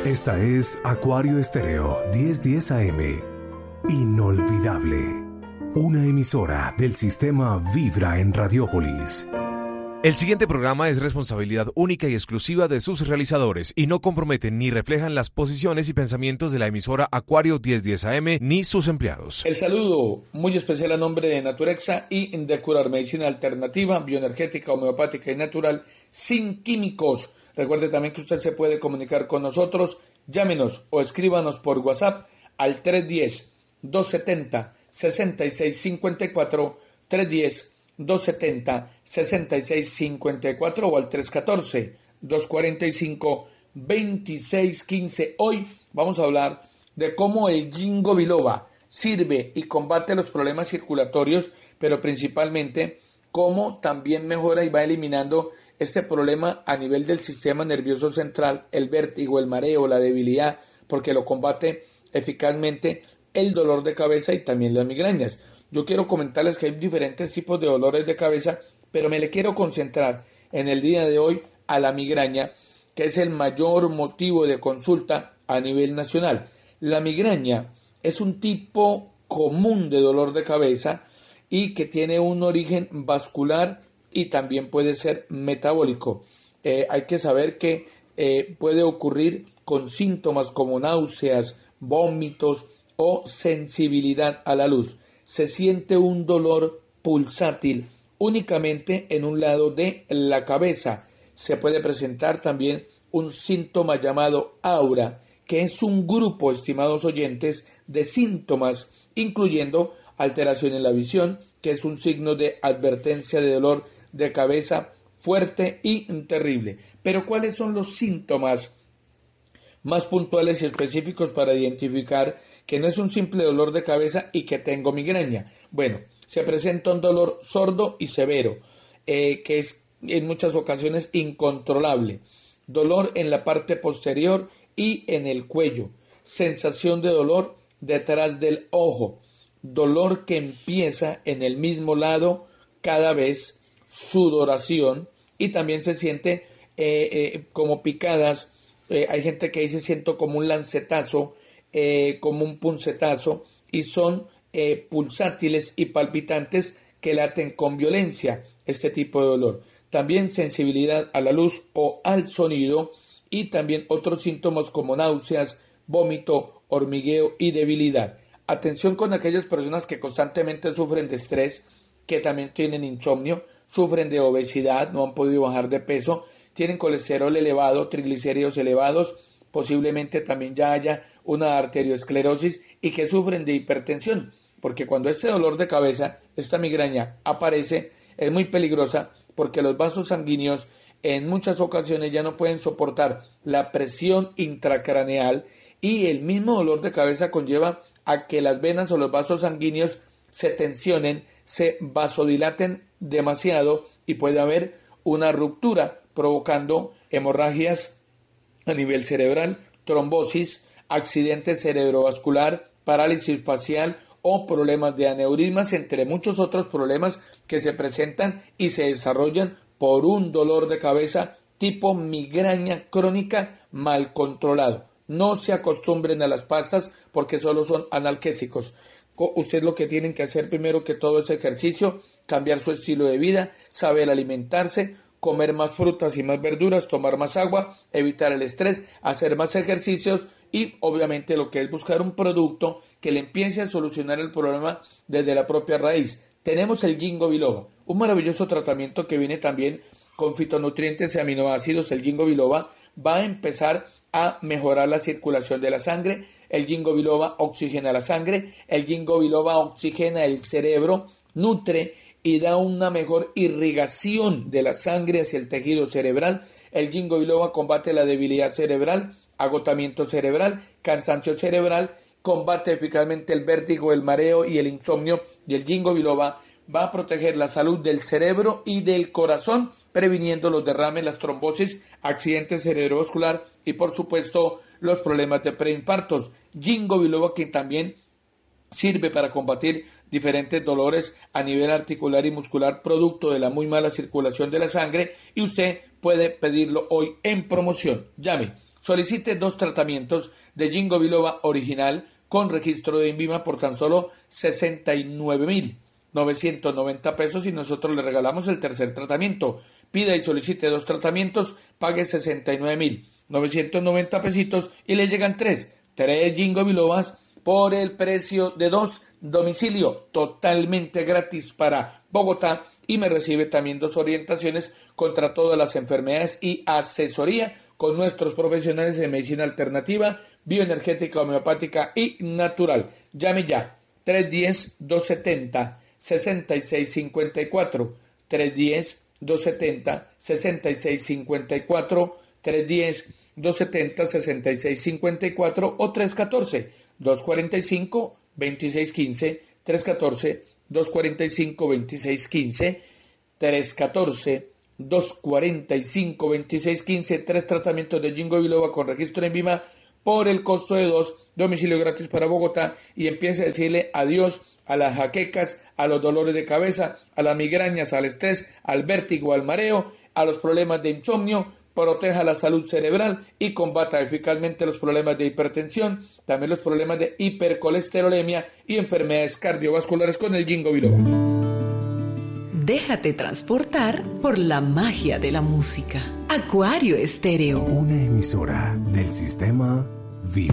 Esta es Acuario Estéreo 1010 AM. Inolvidable. Una emisora del sistema Vibra en Radiópolis. El siguiente programa es responsabilidad única y exclusiva de sus realizadores y no comprometen ni reflejan las posiciones y pensamientos de la emisora Acuario 1010 AM ni sus empleados. El saludo muy especial a nombre de Naturexa y de Curar Medicina Alternativa, bioenergética, homeopática y natural, sin químicos. Recuerde también que usted se puede comunicar con nosotros, llámenos o escríbanos por WhatsApp al 310-270-6654, 310-270-6654 o al 314-245-2615. Hoy vamos a hablar de cómo el Ginkgo biloba sirve y combate los problemas circulatorios, pero principalmente cómo también mejora y va eliminando este problema a nivel del sistema nervioso central, el vértigo, el mareo, la debilidad, porque lo combate eficazmente el dolor de cabeza y también las migrañas. Yo quiero comentarles que hay diferentes tipos de dolores de cabeza, pero me le quiero concentrar en el día de hoy a la migraña, que es el mayor motivo de consulta a nivel nacional. La migraña es un tipo común de dolor de cabeza y que tiene un origen vascular y también puede ser metabólico. Hay que saber que puede ocurrir con síntomas como náuseas, vómitos o sensibilidad a la luz. Se siente un dolor pulsátil únicamente en un lado de la cabeza. Se puede presentar también un síntoma llamado aura, que es un grupo, estimados oyentes, de síntomas, incluyendo alteración en la visión, que es un signo de advertencia de dolor de cabeza fuerte y terrible. Pero ¿cuáles son los síntomas más puntuales y específicos para identificar que no es un simple dolor de cabeza y que tengo migraña? Bueno, se presenta un dolor sordo y severo, que es en muchas ocasiones incontrolable, dolor en la parte posterior y en el cuello, sensación de dolor detrás del ojo, dolor que empieza en el mismo lado cada vez, sudoración y también se siente como picadas. Hay gente que dice siento como un lancetazo, como un puncetazo, y son pulsátiles y palpitantes que laten con violencia este tipo de dolor. También sensibilidad a la luz o al sonido y también otros síntomas como náuseas, vómito, hormigueo y debilidad. Atención con aquellas personas que constantemente sufren de estrés, que también tienen insomnio, sufren de obesidad, no han podido bajar de peso, tienen colesterol elevado, triglicéridos elevados, posiblemente también ya haya una arteriosclerosis y que sufren de hipertensión, porque cuando este dolor de cabeza, esta migraña aparece, es muy peligrosa porque los vasos sanguíneos en muchas ocasiones ya no pueden soportar la presión intracraneal y el mismo dolor de cabeza conlleva a que las venas o los vasos sanguíneos se tensionen, se vasodilaten demasiado y puede haber una ruptura provocando hemorragias a nivel cerebral, trombosis, accidente cerebrovascular, parálisis facial o problemas de aneurismas, entre muchos otros problemas que se presentan y se desarrollan por un dolor de cabeza tipo migraña crónica mal controlado. No se acostumbren a las pastas porque solo son analgésicos. Usted lo que tienen que hacer primero que todo es ejercicio, cambiar su estilo de vida, saber alimentarse, comer más frutas y más verduras, tomar más agua, evitar el estrés, hacer más ejercicios y obviamente lo que es buscar un producto que le empiece a solucionar el problema desde la propia raíz. Tenemos el Ginkgo biloba, un maravilloso tratamiento que viene también con fitonutrientes y aminoácidos. El Ginkgo biloba va a empezar a mejorar la circulación de la sangre. El Ginkgo biloba oxigena la sangre, el Ginkgo biloba oxigena el cerebro, nutre y da una mejor irrigación de la sangre hacia el tejido cerebral. El Ginkgo biloba combate la debilidad cerebral, agotamiento cerebral, cansancio cerebral, combate eficazmente el vértigo, el mareo y el insomnio. Y el Ginkgo biloba va a proteger la salud del cerebro y del corazón, previniendo los derrames, las trombosis, accidentes cerebrovascular y por supuesto los problemas de preinfartos. Ginkgo biloba que también sirve para combatir diferentes dolores a nivel articular y muscular producto de la muy mala circulación de la sangre y usted puede pedirlo hoy en promoción. Llame Solicite 2 tratamientos de Ginkgo biloba original con registro de INVIMA por tan solo 69.990 pesos y nosotros le regalamos el tercer tratamiento. Pida y solicite 2 tratamientos, pague 69.990 pesitos y le llegan 3 Ginkgo bilobas por el precio de 2, domicilio totalmente gratis para Bogotá y me recibe también 2 orientaciones contra todas las enfermedades y asesoría con nuestros profesionales de medicina alternativa, bioenergética, homeopática y natural. Llame ya, 310-270-6654, 310-270-6654, 310-270-6654 o 314-245-2615, 314-245-2615, 314-245-2615, 3 tratamientos de Ginkgo biloba con registro en INVIMA por el costo de 2, domicilio gratis para Bogotá y empiece a decirle adiós a las jaquecas, a los dolores de cabeza, a las migrañas, al estrés, al vértigo, al mareo, a los problemas de insomnio. Proteja la salud cerebral y combata eficazmente los problemas de hipertensión, también los problemas de hipercolesterolemia y enfermedades cardiovasculares con el Ginkgo biloba. Déjate transportar por la magia de la música. Acuario Estéreo. Una emisora del sistema